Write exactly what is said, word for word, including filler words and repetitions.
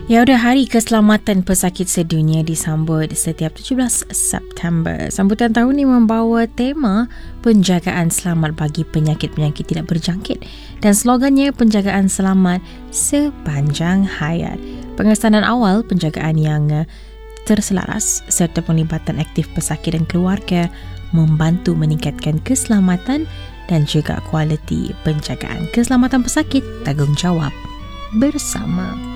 Ya, udah Hari Keselamatan Pesakit Sedunia disambut setiap tujuh belas September. Sambutan tahun ini membawa tema penjagaan selamat bagi penyakit-penyakit tidak berjangkit dan slogannya penjagaan selamat sepanjang hayat. Pengesanan awal penjagaan yang terselaras serta penglibatan aktif pesakit dan keluarga membantu meningkatkan keselamatan dan juga kualiti penjagaan keselamatan pesakit, tanggungjawab bersama.